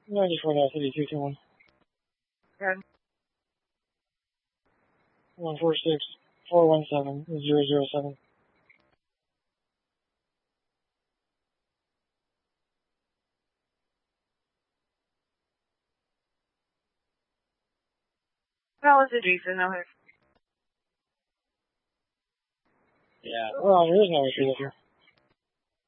94.5221. Okay. 146-417-007. How was it, Jason? Okay. Yeah. Well, there is no issue with her.